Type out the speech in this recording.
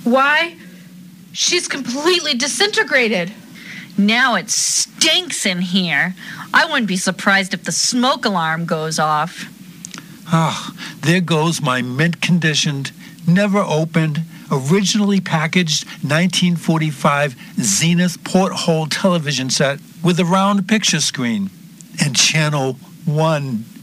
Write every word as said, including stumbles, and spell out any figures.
Why? She's completely disintegrated. Now it stinks in here. I wouldn't be surprised if the smoke alarm goes off. Oh, there goes my mint-conditioned, never opened, originally packaged nineteen forty-five Zenith porthole television set with a round picture screen and channel one.